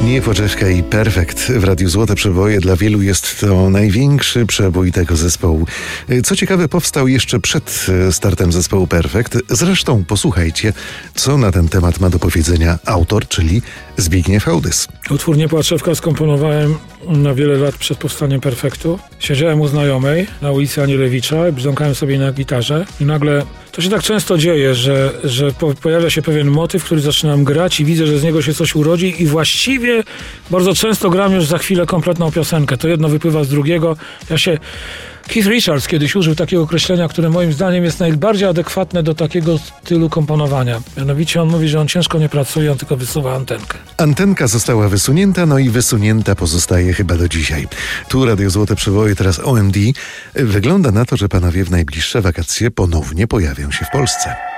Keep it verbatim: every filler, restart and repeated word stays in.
Nie Poczewka i Perfekt w Radiu Złote Przeboje. Dla wielu jest to największy przebój tego zespołu. Co ciekawe, powstał jeszcze przed startem zespołu Perfekt. Zresztą posłuchajcie, co na ten temat ma do powiedzenia autor, czyli Zbigniew Hołdys. Utwór Nie Poczewka skomponowałem na wiele lat przed powstaniem Perfektu. Siedziałem u znajomej na ulicy Anielewicza, brzdąkałem sobie na gitarze i nagle to się tak często dzieje, że, że po, pojawia się pewien motyw, który zaczynam grać i widzę, że z niego się coś urodzi i właściwie bardzo często gram już za chwilę kompletną piosenkę. To jedno wypływa z drugiego. Ja się... Keith Richards kiedyś użył takiego określenia, które moim zdaniem jest najbardziej adekwatne do takiego stylu komponowania. Mianowicie on mówi, że on ciężko nie pracuje, on tylko wysuwa antenkę. Antenka została wysunięta, no i wysunięta pozostaje chyba do dzisiaj. Tu Radio Złote Przeboje, teraz O M D. Wygląda na to, że panowie w najbliższe wakacje ponownie pojawią się w Polsce.